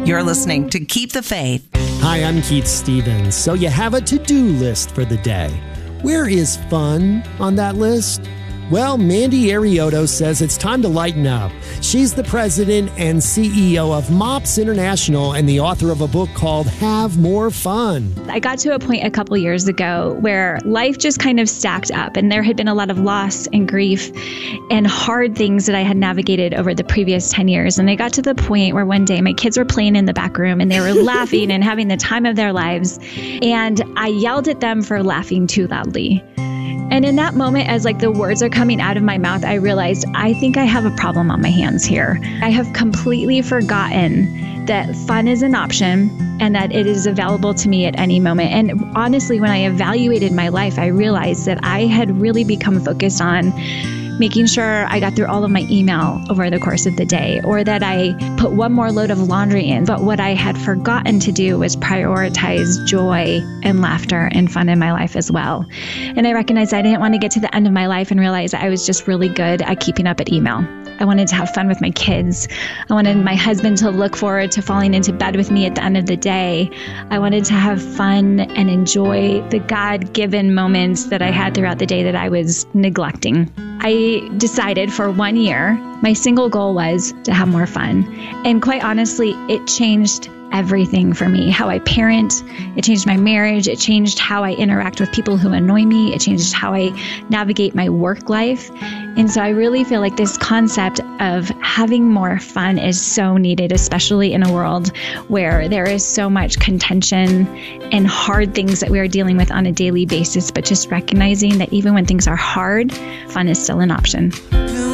You're listening to Keep the Faith. Hi, I'm Keith Stevens. So you have a to-do list for the day. Where is fun on that list? Well, Mandy Arioto says it's time to lighten up. She's the president and CEO of MOPS International and the author of a book called Have More Fun. I got to a point a couple years ago where life just kind of stacked up, and there had been a lot of loss and grief and hard things that I had navigated over the previous 10 years. And I got to the point where one day my kids were playing in the back room and they were laughing and having the time of their lives. And I yelled at them for laughing too loudly. And in that moment, as the words are coming out of my mouth, I realized I think I have a problem on my hands here. I have completely forgotten that fun is an option and that it is available to me at any moment. And honestly, when I evaluated my life, I realized that I had really become focused on making sure I got through all of my email over the course of the day, or that I put one more load of laundry in. But what I had forgotten to do was prioritize joy and laughter and fun in my life as well. And I recognized I didn't want to get to the end of my life and realize I was just really good at keeping up at email. I wanted to have fun with my kids. I wanted my husband to look forward to falling into bed with me at the end of the day. I wanted to have fun and enjoy the God-given moments that I had throughout the day that I was neglecting. I decided for 1 year, my single goal was to have more fun. And quite honestly, it changed everything for me. How I parent, it changed my marriage, it changed how I interact with people who annoy me, it changed how I navigate my work life. And so I really feel like this concept of having more fun is so needed, especially in a world where there is so much contention and hard things that we are dealing with on a daily basis, but just recognizing that even when things are hard, fun is still an option.